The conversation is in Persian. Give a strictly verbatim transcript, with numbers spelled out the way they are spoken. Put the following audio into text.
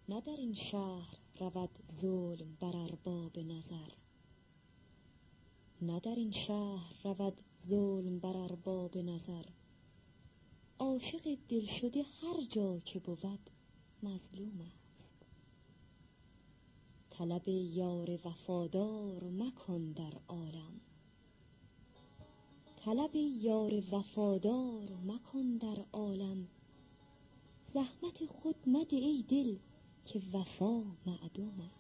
نه در این شهر رود ظلم بر ارباب نظر، نه در این شهر رود ظلم بر ارباب نظر. عاشق دلشده هر جا که بود مظلوم است. طلب یار وفادار مکن در عالم، طلب یار وفادار مکن در عالم. زحمت خود مده ای دل که وفا معدوم است.